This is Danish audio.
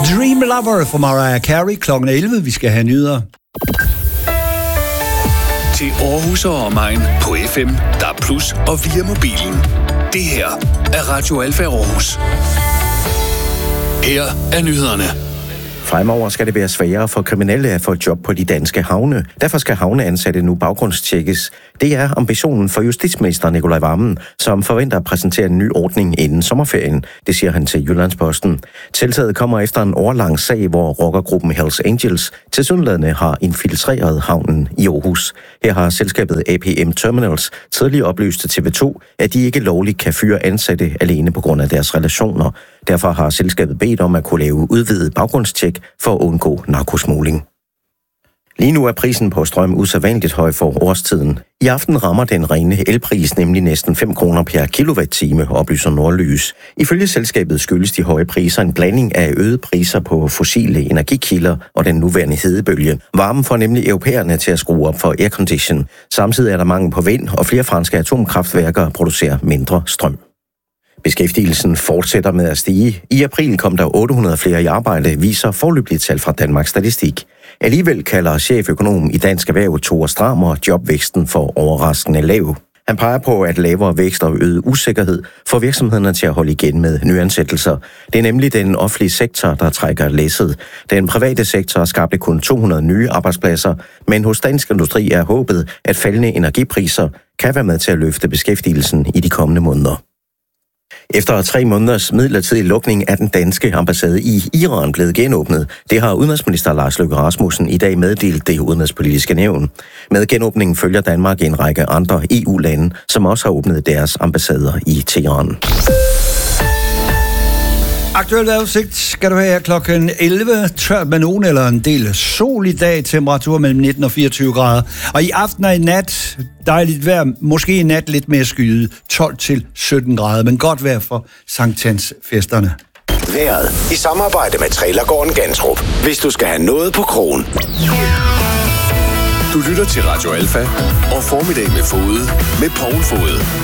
Dream Lover for Mariah Carey, klokken 11. Vi skal have nyheder. Til Aarhus og omegn på FM, DAB+ og via mobilen. Det her er Radio Alfa Aarhus. Her er nyhederne. Fremover skal det være sværere for kriminelle at få job på de danske havne. Derfor skal havneansatte nu baggrundstjekkes. Det er ambitionen for justitsminister Nicolai Wammen, som forventer at præsentere en ny ordning inden sommerferien. Det siger han til Jyllandsposten. Tiltaget kommer efter en årlang sag, hvor rockergruppen Hells Angels tilsyneladende har infiltreret havnen i Aarhus. Her har selskabet APM Terminals tidligere oplyst til TV2, at de ikke lovligt kan fyre ansatte alene på grund af deres relationer. Derfor har selskabet bedt om at kunne lave udvidet baggrundstjek for at undgå narkosmugling. Lige nu er prisen på strøm usædvanligt høj for årstiden. I aften rammer den rene elpris nemlig næsten 5 kroner per kilowatt-time, oplyser Nordlys. Ifølge selskabet skyldes de høje priser en blanding af øgede priser på fossile energikilder og den nuværende hedebølge. Varmen får nemlig europæerne til at skrue op for aircondition. Samtidig er der mangel på vind, og flere franske atomkraftværker producerer mindre strøm. Beskæftigelsen fortsætter med at stige. I april kom der 800 flere i arbejde, viser foreløbige tal fra Danmarks Statistik. Alligevel kalder cheføkonom i Dansk Erhverv Tore Stramer jobvæksten for overraskende lav. Han peger på, at lavere vækst og øget usikkerhed får virksomhederne til at holde igen med nyansættelser. Det er nemlig den offentlige sektor, der trækker læsset. Den private sektor skabte kun 200 nye arbejdspladser, men hos Dansk Industri er håbet, at faldende energipriser kan være med til at løfte beskæftigelsen i de kommende måneder. Efter 3 måneders midlertidig lukning er den danske ambassade i Iran blevet genåbnet. Det har udenrigsminister Lars Løkke Rasmussen i dag meddelt det udenrigspolitiske nævn. Med genåbningen følger Danmark en række andre EU-lande, som også har åbnet deres ambassader i Teheran. Aktuel vejrudsigt skal du have her klokken 11. Tørt med nogen eller en del sol i dag. Temperatur mellem 19 og 24 grader. Og i aften og i nat dejligt vejr. Måske i nat lidt mere skyet. 12 til 17 grader. Men godt vejr for sankthansfesterne. Vejret i samarbejde med Trailergården Gantrup. Hvis du skal have noget på krogen. Du lytter til Radio Alfa og Formiddag med Fode med Poul Fode.